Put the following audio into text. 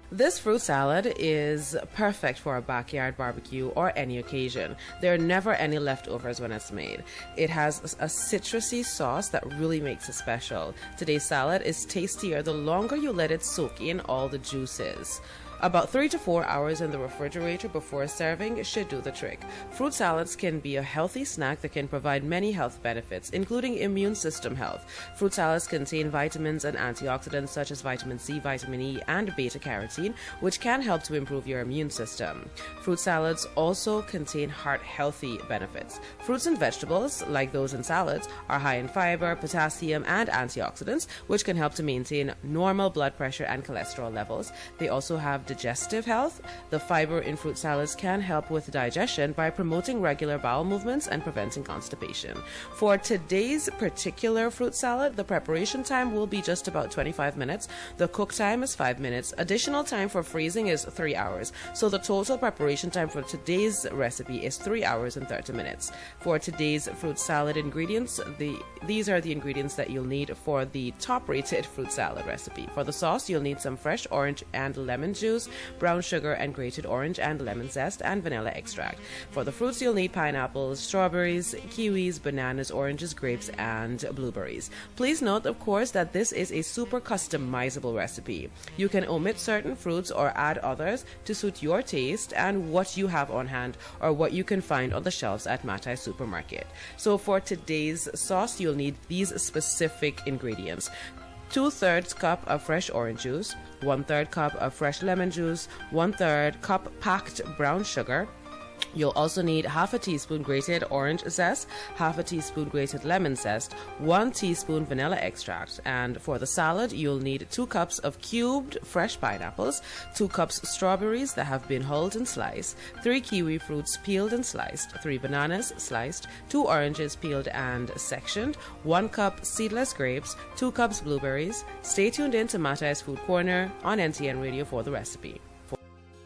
This fruit salad is perfect for a backyard barbecue or any occasion. There are never any leftovers when it's made. It has a citrusy sauce that really makes it special. Today's salad is tastier the longer you let it soak in all the juices. About 3 to 4 hours in the refrigerator before serving should do the trick. Fruit salads can be a healthy snack that can provide many health benefits, including immune system health. Fruit salads contain vitamins and antioxidants such as vitamin C, vitamin E, and beta-carotene, which can help to improve your immune system. Fruit salads also contain heart-healthy benefits. Fruits and vegetables, like those in salads, are high in fiber, potassium, and antioxidants, which can help to maintain normal blood pressure and cholesterol levels. They also have digestive health. The fiber in fruit salads can help with digestion by promoting regular bowel movements and preventing constipation. For today's particular fruit salad, the preparation time will be just about 25 minutes. The cook time is 5 minutes. Additional time for freezing is 3 hours. So the total preparation time for today's recipe is 3 hours and 30 minutes. For today's fruit salad ingredients, these are the ingredients that you'll need for the top-rated fruit salad recipe. For the sauce, you'll need some fresh orange and lemon juice, brown sugar and grated orange and lemon zest, and vanilla extract. For the fruits, you'll need pineapples, strawberries, kiwis, bananas, oranges, grapes, and blueberries. Please note, of course, that this is a super customizable recipe. You can omit certain fruits or add others to suit your taste and what you have on hand or what you can find on the shelves at Matai Supermarket. So for today's sauce, you'll need these specific ingredients: 2/3 cup of fresh orange juice, 1/3 cup of fresh lemon juice, 1/3 cup packed brown sugar. You'll also need half a teaspoon grated orange zest, half a teaspoon grated lemon zest, 1 teaspoon vanilla extract. And for the salad, you'll need 2 cups of cubed fresh pineapples, 2 cups strawberries that have been hulled and sliced, 3 kiwi fruits peeled and sliced, 3 bananas sliced, 2 oranges peeled and sectioned, 1 cup seedless grapes, 2 cups blueberries. Stay tuned in to Matai's Food Corner on NTN Radio for the recipe.